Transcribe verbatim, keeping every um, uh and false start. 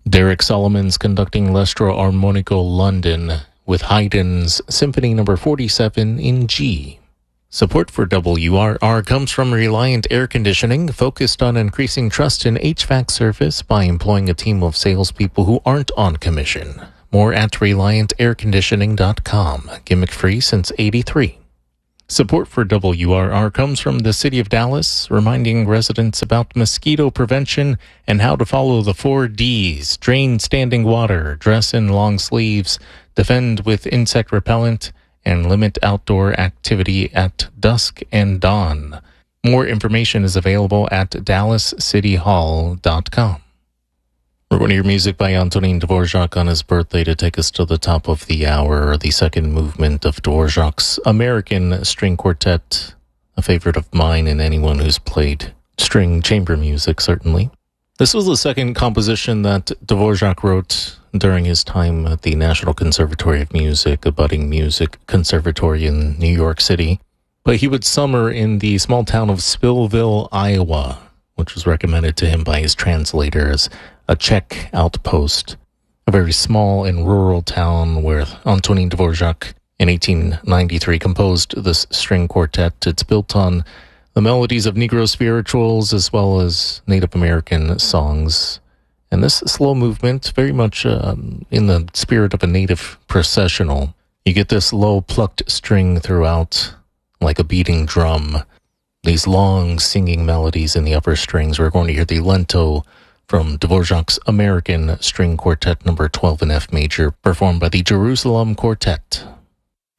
Derek Solomon's conducting L'Estro Armonico London with Haydn's Symphony Number forty-seven in G. Support for W R R comes from Reliant Air Conditioning, focused on increasing trust in H V A C service by employing a team of salespeople who aren't on commission. More at reliant air conditioning dot com. Gimmick free since eighty-three. Support for W R R comes from the City of Dallas, reminding residents about mosquito prevention and how to follow the four Ds: drain standing water, dress in long sleeves, defend with insect repellent, and limit outdoor activity at dusk and dawn. More information is available at dallas city hall dot com. We're going to hear music by Antonin Dvorak on his birthday to take us to the top of the hour. The second movement of Dvorak's American String Quartet, a favorite of mine and anyone who's played string chamber music, certainly. This was the second composition that Dvorak wrote during his time at the National Conservatory of Music, a budding music conservatory in New York City. But he would summer in the small town of Spillville, Iowa, which was recommended to him by his translator as a Czech outpost, a very small and rural town where Antonin Dvorak in eighteen ninety-three composed this string quartet. It's built on the melodies of Negro spirituals as well as Native American songs. And this slow movement, very much um, in the spirit of a native processional. You get this low plucked string throughout, like a beating drum. These long singing melodies in the upper strings. We're going to hear the lento from Dvorak's American String Quartet number twelve in F major, performed by the Jerusalem Quartet.